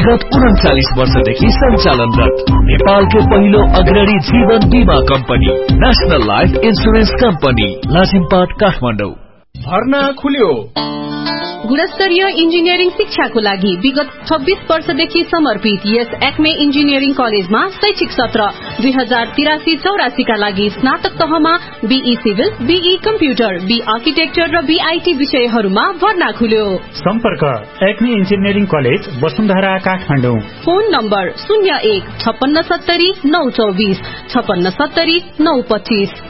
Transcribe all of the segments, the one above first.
विगत 39 वर्षदेखि सञ्चालनरत नेपालको पहिलो अग्रणी जीवन बीमा company national life insurance company Lazimpat Kathmandu. भर्ना खुल्यो। गुणस्तरीय इन्जिनियरिङ शिक्षाको लागि विगत 26 वर्षदेखि समर्पित यस एक्मे इन्जिनियरिङ कलेजमा शैक्षिक सत्र 2083-84 का लागि स्नातक तहमा be civil, be computer, be architecture र बीआईटी विषयहरूमा भर्ना खुल्यो। सम्पर्क Acme engineering college Vasundhara Kathmandu. Phone number 01 5670 924 5670 925।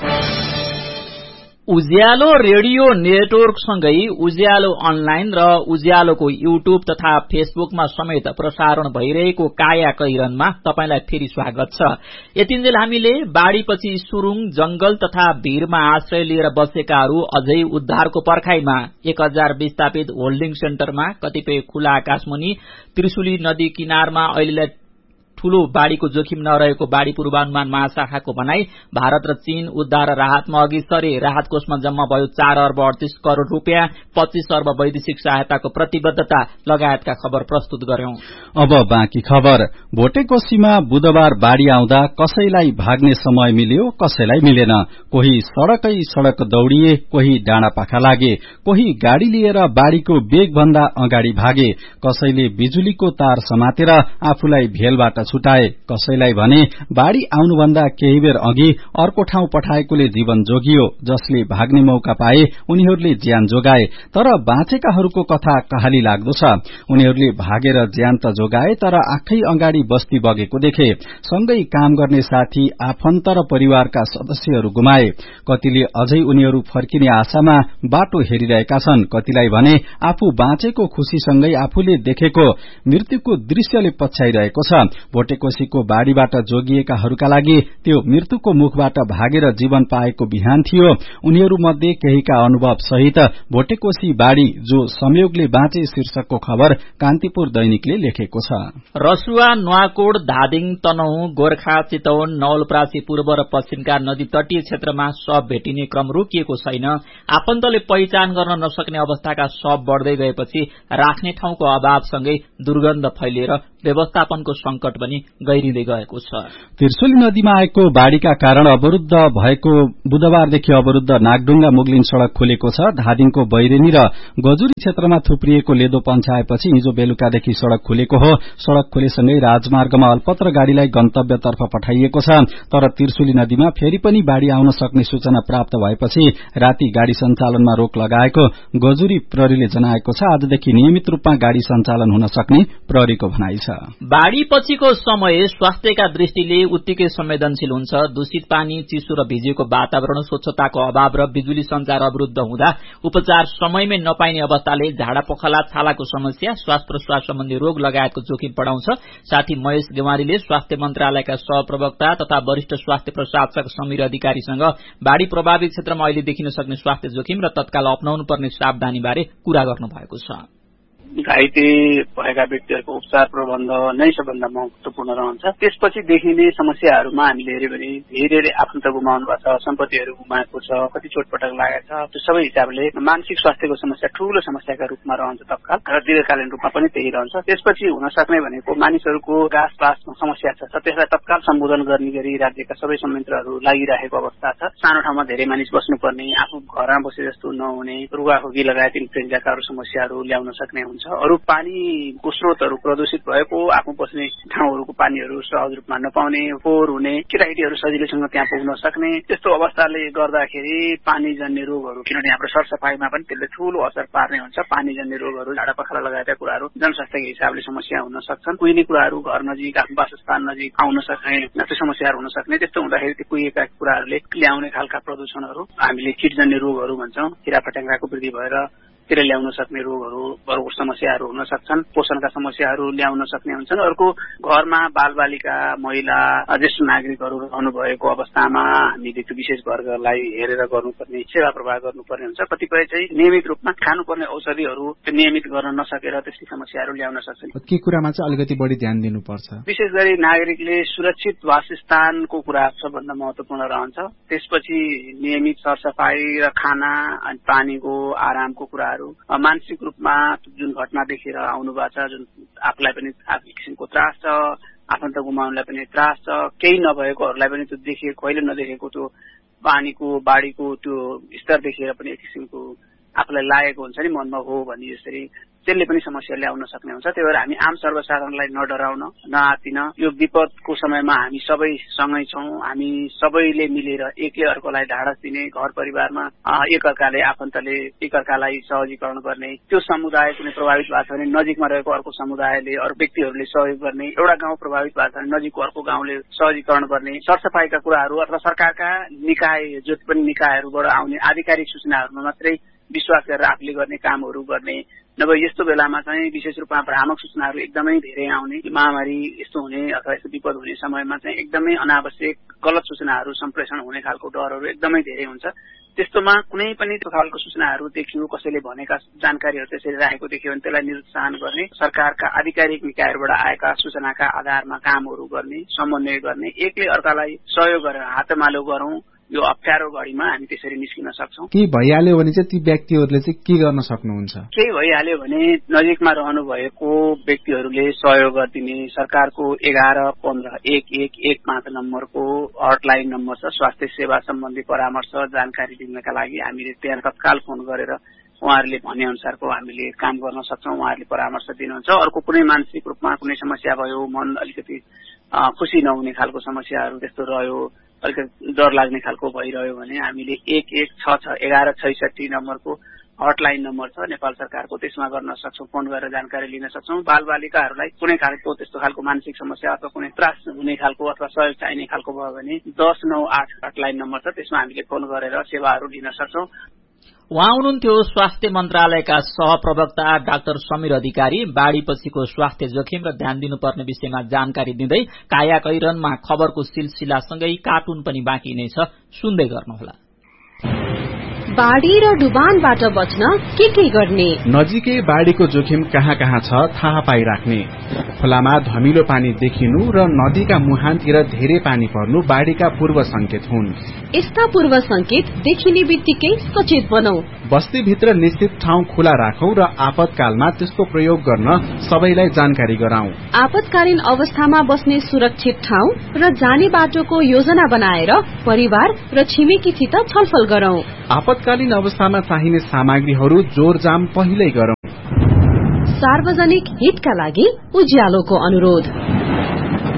उज्यालो रेडियो नेटवर्क सँगै उज्यालो अनलाइन र उज्यालोको युट्युब तथा फेसबुकमा समेत प्रसारण भइरहेको काया कैरनमा तपाईलाई फेरि स्वागत छ। यतिन्जेल हामीले बाढ़ीपछि सुरुङ, जंगल तथा भीरमा आश्रय लिएर बसेकाहरू अझै उद्धारको पर्खाइमा 1000 विस्थापित होल्डिङ सेन्टरमा, कतिपय खुला आकाशमुनि, त्रिशुली नदी किनारमा अहिलेलाई ठूलो बाढ़ीको जोखिम नरहेको बाढ़ी पूर्वानुमान महाशाखाको भनाई। भारत र चीन उद्धार र राहतमा अघि सरे। राहत कोषमा जम्मा भयो 4 अर्ब 38 करोड़ रूपियाँ, 25 अर्ब वैदेशिक सहायताको प्रतिबद्धता लगायतका खबर प्रस्तुत गर्यौं। अब बाँकी खबर। भोटेकोशीमा बुधबार बाढ़ी आउँदा कसैलाई भाग्ने समय मिल्यो, कसैलाई मिलेन। कोही सड़कै सड़क दौड़िए, कोही डाँडापाखा लागे, कोही गाड़ी लिएर बाढ़ीको वेग भन्दा अगाडि भागे, कसैले बिजुलीको तार समातेर आफूलाई भेलबाट छुटाए, कसैलाई भने बाढ़ी आउनुभन्दा केही बेर अघि अर्को ठाउँ पठाएकोले जीवन जोगियो। जसले भाग्ने मौका पाए उनीहरूले ज्यान जोगाए, तर बाँचेकाहरूको कथा कहाली लाग्दो छ। उनीहरूले भागेर ज्यान त जोगाए, तर आँखै अगाडि बस्ती बगेको देखे। सँगै काम गर्ने साथी, आफन्त र परिवारका सदस्यहरू गुमाए। कतिले अझै उनीहरू फर्किने आशामा बाटो हेरिरहेका छन्। कतिलाई भने आफू बाँचेको खुशीसँगै आफूले देखेको मृत्युको दृश्यले पछ्याइरहेको छ। भोटेकोशीको बाढ़ीबाट जोगिएकाहरूका लागि त्यो मृत्युको मुखबाट भागेर जीवन पाएको बिहान थियो। उनीहरू मध्ये केहीका अनुभव सहित भोटेकोशी बाढ़ी जो संयोगले बाँचे शीर्षकको खबर कान्तिपुर दैनिकले लेखेको छ। रसुवा, नुवाकोट, धादिङ, तनहुँ, गोर्खा, चितवन, नवलपरासी पूर्व र पश्चिमका नदी तटीय क्षेत्रमा शव भेटिने क्रम रोकिएको छैन। आफन्तले पहिचान गर्न नसक्ने अवस्थाका शव बढ़दै गएपछि राख्ने ठाउँको अभावसँगै दुर्गन्ध फैलिएर व्यवस्थापनको संकट पनि गहिरिँदै गएको छ। त्रिशुली नदीमा आएको बाढ़ीका कारण अवरुद्ध भएको बुधबारदेखि अवरुद्ध नागढुङ्गा मुगलिन सड़क खुलेको छ। धादिङको बैरेनी र गजुरी क्षेत्रमा थुप्रिएको लेदो पन्छाएपछि हिजो बेलुकादेखि सड़क खुलेको हो। सड़क खुलेसँगै राजमार्गमा अल्पत्र गाड़ीलाई गन्तव्यतर्फ पठाइएको छ। तर त्रिशुली नदीमा फेरि पनि बाढ़ी आउन सक्ने सूचना प्राप्त भएपछि राति गाड़ी सञ्चालनमा रोक लगाएको गजुरी प्रहरीले जनाएको छ। आजदेखि नियमित रूपमा गाड़ी सञ्चालन हुन सक्ने प्रहरीको भनाइ छ। बाढ़ी पछिको समय स्वास्थ्यका दृष्टिले उत्तिकै संवेदनशील हुन्छ। दूषित पानी, चिसो र भिजेको वातावरण, स्वच्छताको अभाव र बिजुली संचार अवरुद्ध हुँदा उपचार समयमै नपाइने अवस्थाले झाडा पखाला, छालाको समस्या, श्वास प्रश्वास सम्बन्धी रोग लगायतको जोखिम बढाउँछ। साथी महेश गेवारीले स्वास्थ्य मन्त्रालयका सहप्रवक्ता तथा वरिष्ठ स्वास्थ्य प्रशासक समीर अधिकारीसँग बाढ़ी प्रभावित क्षेत्रमा अहिले देखिन सक्ने स्वास्थ्य जोखिम र तत्काल अपनाउनु पर्ने सावधानी बारे कुरा गर्नु भएको छ। घाइते भएका व्यक्तिहरूको उपचार प्रबन्ध नै सबभन्दा महत्वपूर्ण रहन्छ। त्यसपछि देखिने समस्याहरूमा हामीले हेर्यो भने धेरै आफन्त गुमाउनु भएको छ, सम्पत्तिहरू गुमाएको छ, कति चोटपटक लागेको छ। त्यो सबै हिसाबले मानसिक स्वास्थ्यको समस्या ठूलो समस्याका रूपमा रहन्छ तत्काल र दीर्घकालीन रूपमा पनि त्यही रहन्छ। त्यसपछि हुन सक्ने भनेको मानिसहरूको गाँसपासमा समस्या छ, त्यसलाई तत्काल सम्बोधन गर्ने गरी राज्यका सबै संयन्त्रहरू लागिरहेको अवस्था छ। सानो ठाउँमा धेरै मानिस बस्नुपर्ने, आफू घरमा बसे जस्तो नहुने, रुगाखोकी लगायत इन्फ्लुएन्जाका अरू समस्याहरू ल्याउन सक्ने हुन्छ। अरू पानीको स्रोतहरू प्रदूषित भएको, आफू बस्ने ठाउँहरूको पानीहरू सहज रूपमा नपाउने, फोहोर हुने, केटाकेटीहरू सजिलैसँग त्यहाँ पुग्न सक्ने, त्यस्तो अवस्थाले गर्दाखेरि पानीजन्य रोगहरू, किनभने हाम्रो सरसफाइमा पनि त्यसले ठूलो असर पार्ने हुन्छ। पानीजन्य रोगहरू, झाडा पखाला लगायतका कुराहरू जनस्वास्थ्यको हिसाबले समस्या हुन सक्छन्। कुहिने कुराहरू घर नजिक, आफ्नो वासस्थान नजिक आउन सक्ने, त्यो समस्याहरू हुन सक्ने। त्यस्तो हुँदाखेरि त्यो कुहिएका कुराहरूले ल्याउने खालका प्रदूषणहरू हामीले कीटजन्य रोगहरू भन्छौँ। किराफट्याङ्ग्राको वृद्धि भएर त्यसले ल्याउन सक्ने रोगहरू, अरूको समस्याहरू हुन सक्छन्। पोषणका समस्याहरू ल्याउन सक्ने हुन्छन्। अर्को, घरमा बालबालिका, महिला, ज्येष्ठ नागरिकहरू रहनु भएको अवस्थामा हामीले त्यो विशेष वर्गलाई हेरेर गर्नुपर्ने, सेवा प्रवाह गर्नुपर्ने हुन्छ। कतिपय चाहिँ नियमित रूपमा खानुपर्ने औषधिहरू त्यो नियमित गर्न नसकेर त्यस्तै समस्याहरू ल्याउन सक्छन्। के कुरामा चाहिँ अलिकति बढी ध्यान दिनुपर्छ? विशेष गरी नागरिकले सुरक्षित वासस्थानको कुरा सबभन्दा महत्वपूर्ण रहन्छ। त्यसपछि नियमित सरसफाई र खाना अनि पानीको, आरामको कुराहरू समस्याहरू मानसिक रूपमा जुन घटना देखेर आउनु भएको छ, जुन आफूलाई पनि एक किसिमको त्रास छ, आफन्त गुमाउनलाई पनि त्रास छ, केही नभएकोहरूलाई पनि त्यो देखेको कहिले नदेखेको त्यो पानीको बाढीको त्यो स्तर देखेर पनि एक किसिमको आफूलाई लागेको हुन्छ नि मनमा हो भन्ने यसरी त्यसले पनि समस्या ल्याउन सक्ने हुन्छ। त्यही भएर हामी आम सर्वसाधारणलाई नडराउन नआतिन यो विपदको समयमा हामी सबै सँगै छौं, हामी सबैले मिलेर एकले अर्कोलाई ढाडस दिने, घर परिवारमा एकअर्काले आफन्तले एकअर्कालाई सहजीकरण गर्ने, त्यो समुदाय कुनै प्रभावित भएको छ भने नजिकमा रहेको अर्को समुदायले अरू व्यक्तिहरूले सहयोग गर्ने, एउटा गाउँ प्रभावित भएको छ भने नजिकको अर्को गाउँले सहजीकरण गर्ने, सरसफाईका कुराहरू अथवा सरकारका निकाय जति पनि निकायहरूबाट आउने आधिकारिक सूचनाहरूमा मात्रै विश्वास गरेर आफूले गर्ने कामहरू गर्ने, नभए यस्तो बेलामा चाहिँ विशेष रूपमा भ्रामक सूचनाहरू एकदमै धेरै आउने, महामारी यस्तो हुने अथवा यस्तो विपद हुने समयमा चाहिँ एकदमै अनावश्यक गलत सूचनाहरू सम्प्रेषण हुने खालको डरहरू एकदमै धेरै हुन्छ। त्यस्तोमा कुनै पनि त्यो खालको सूचनाहरू देखियो, कसैले भनेका जानकारीहरू त्यसरी राखेको देखियो भने त्यसलाई निरुत्साहन गर्ने, सरकारका आधिकारिक निकायहरूबाट आएका सूचनाका आधारमा कामहरू गर्ने, समन्वय गर्ने, एकले अर्कालाई सहयोग गरेर हातमालो गरौं। यो अप्ठ्यारो घडीमा हामी त्यसरी निस्किन सक्छौं। के भइहाल्यो भने चाहिँ ती व्यक्तिहरूले चाहिँ के गर्न सक्नुहुन्छ? केही भइहाल्यो भने नजिकमा रहनु भएको व्यक्तिहरूले सहयोग गरिदिने, सरकारको 1115-111 नम्बरको हटलाइन नम्बर छ, स्वास्थ्य सेवा सम्बन्धी परामर्श जानकारी दिनका लागि हामीले त्यहाँ तत्काल फोन गरेर उहाँहरूले भने अनुसारको हामीले काम गर्न सक्छौं, उहाँहरूले परामर्श दिनुहुन्छ। अर्को कुनै मानसिक रूपमा कुनै समस्या भयो, मन अलिकति खुसी नहुने खालको समस्याहरू त्यस्तो रह्यो, अलिकति डर लाग्ने खालको भइरह्यो भने हामीले 1166 नम्बरको हटलाइन नम्बर छ नेपाल सरकारको, त्यसमा गर्न सक्छौं, फोन गरेर जानकारी लिन सक्छौं। बालबालिकाहरूलाई कुनै खालको त्यस्तो खालको मानसिक समस्या अथवा कुनै त्रास हुने खालको अथवा सहयोग चाहिने खालको भयो भने 1098 हटलाइन नम्बर छ, त्यसमा हामीले फोन गरेर सेवाहरू लिन सक्छौं। उहाँ हुनुहुन्थ्यो स्वास्थ्य मन्त्रालयका सहप्रवक्ता डाक्टर समीर अधिकारी। बाढ़ीपछिको स्वास्थ्य जोखिम र ध्यान दिनुपर्ने विषयमा जानकारी दिँदै कायाकैरनमा खबरको सिलसिलासँगै कार्टुन पनि बाँकी नै छ, सुन्दै गर्नुहोला। बाढ़ी र डुबानबाट बच्न के गर्ने? नजिकै बाढ़ीको जोखिम कहाँ कहाँ छ थाहा पाइराख्ने, खोलामा धमिलो पानी देखिनु र नदीका मुहानतिर धेरै पानी पर्नु बाढ़ीका पूर्व संकेत हुन्। यस्ता पूर्व संकेत देखिने बित्तिकै सचेत बनौ। बस्तीभित्र निश्चित ठाउँ खुला राखौं र आपतकालमा त्यसको प्रयोग गर्न सबैलाई जानकारी गराउँ। आपतकालीन अवस्थामा बस्ने सुरक्षित ठाउँ र जाने बाटोको योजना बनाएर परिवार र छिमेकीसित छलफल गरौं। आपतकालीन अवस्थामा चाहिने सामग्रीहरू जोरजाम पहिल्यै गरौं। सार्वजनिक हितका लागि उज्यालोको अनुरोध।